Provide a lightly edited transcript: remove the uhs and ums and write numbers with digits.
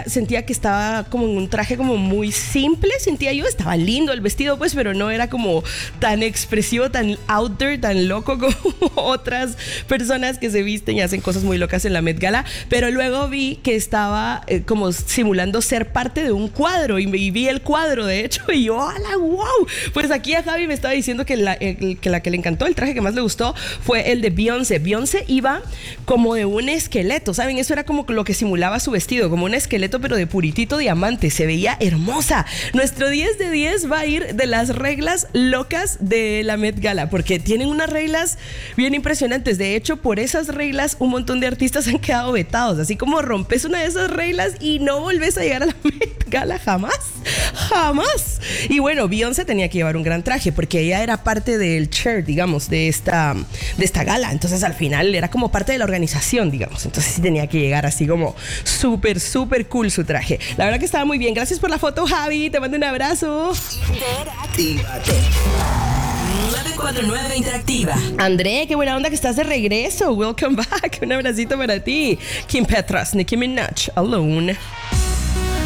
sentía que estaba como en un traje como muy simple, sentía yo, estaba lindo el vestido pues, pero no era como tan expresivo, tan out there, tan loco como otras personas que se visten y hacen cosas muy locas en la Met Gala, pero luego vi que estaba como simulando ser parte de un cuadro y vi el cuadro de hecho y yo, ¡hala, wow! Pues aquí a Javi me estaba diciendo que la que le encantó, el traje que más le gustó fue el de Beyoncé. Beyoncé iba como de un esqueleto, ¿saben? Eso era como lo que simulaba su vestido, como un esqueleto pero de puritito diamante, se veía hermosa. Nuestro 10 de 10 va a ir de las reglas locas de la Met Gala, porque tienen unas reglas bien impresionantes. De hecho, por esas reglas un montón de artistas han quedado vetados, así como rompes una de esas reglas y no volvés a llegar a la Met Gala jamás, jamás. Y bueno, Beyoncé tenía que llevar un gran traje porque ella era parte del chair, digamos, de esta gala, entonces al final era como parte de la organización, digamos, entonces sí tenía que llegar así como súper, súper cool su traje. La verdad que estaba muy bien. Gracias por la foto, Javi, te mando un abrazo. Interactívate. 949 Interactiva. André, qué buena onda que estás de regreso. Welcome back. Un abracito para ti. Kim Petras, Nicki Minaj, Alone.